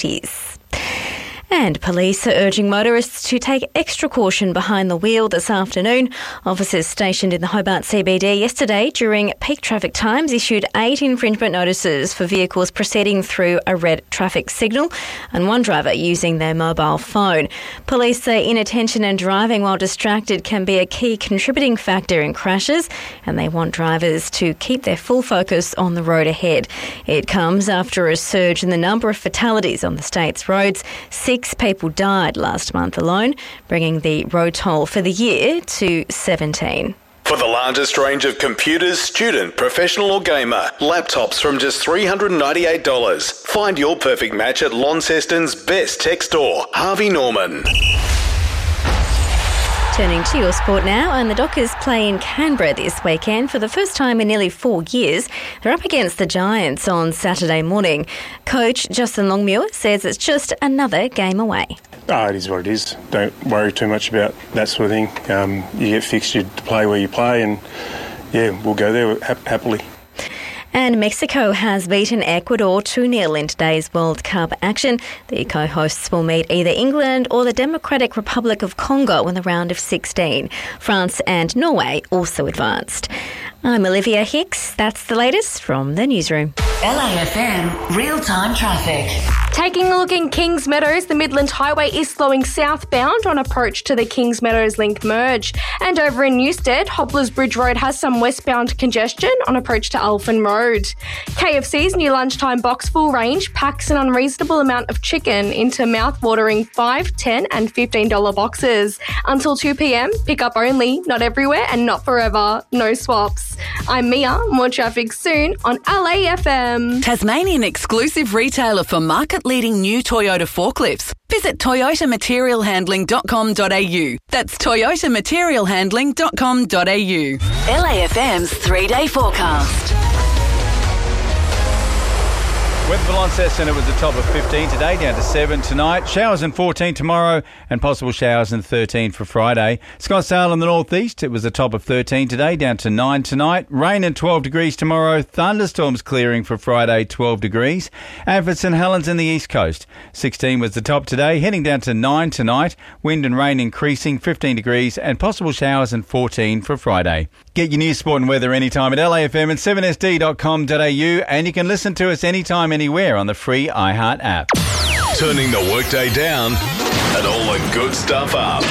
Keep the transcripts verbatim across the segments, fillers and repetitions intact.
sixties. And police are urging motorists to take extra caution behind the wheel this afternoon. Officers stationed in the Hobart C B D yesterday during peak traffic times issued eight infringement notices for vehicles proceeding through a red traffic signal and one driver using their mobile phone. Police say inattention and driving while distracted can be a key contributing factor in crashes, and they want drivers to keep their full focus on the road ahead. It comes after a surge in the number of fatalities on the state's roads. Six people died last month alone, bringing the road toll for the year to seventeen. For the largest range of computers, student, professional or gamer, laptops from just three hundred ninety-eight dollars. Find your perfect match at Launceston's best tech store, Harvey Norman. Turning to your sport now, and the Dockers play in Canberra this weekend for the first time in nearly four years. They're up against the Giants on Saturday morning. Coach Justin Longmuir says it's just another game away. Oh, it is what it is. Don't worry too much about that sort of thing. Um, you get fixtured to play where you play, and yeah, we'll go there ha- happily. And Mexico has beaten Ecuador two nil in today's World Cup action. The co-hosts will meet either England or the Democratic Republic of Congo in the round of sixteen. France and Norway also advanced. I'm Olivia Hicks. That's the latest from the newsroom. L A F M real-time traffic. Taking a look in Kings Meadows, the Midland Highway is slowing southbound on approach to the Kings Meadows Link merge. And over in Newstead, Hobblers Bridge Road has some westbound congestion on approach to Alphen Road. K F C's new lunchtime box full range packs an unreasonable amount of chicken into mouth-watering five, ten and fifteen dollars boxes. Until two p.m, pick up only, not everywhere and not forever. No swaps. I'm Mia. More traffic soon on L A F M. Tasmanian exclusive retailer for market-leading new Toyota forklifts. Visit toyota material handling dot com dot a u. That's toyota material handling dot com dot a u. L A F M's three-day forecast. Weather for Launceston, it was the top of fifteen today, down to seven tonight. Showers in fourteen tomorrow and possible showers in thirteen for Friday. Scottsdale in the northeast, it was the top of thirteen today, down to nine tonight. Rain and twelve degrees tomorrow. Thunderstorms clearing for Friday, twelve degrees. And for St Helens in the east coast, sixteen was the top today, heading down to nine tonight. Wind and rain increasing, fifteen degrees and possible showers in fourteen for Friday. Get your news, sport and weather anytime at L A F M and seven S D dot com dot a u, and you can listen to us anytime, anywhere on the free iHeart app. Turning the workday down and all the good stuff up.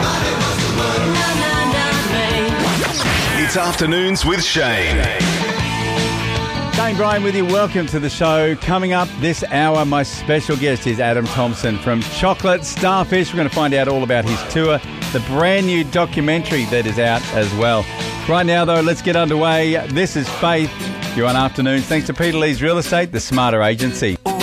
It's Afternoons with Shane. Shane Bryan with you. Welcome to the show. Coming up this hour, my special guest is Adam Thompson from Chocolate Starfish. We're going to find out all about his tour, the brand new documentary that is out as well. Right now, though, let's get underway. This is Faith. You're on Afternoons thanks to Peter Lee's Real Estate, the smarter agency.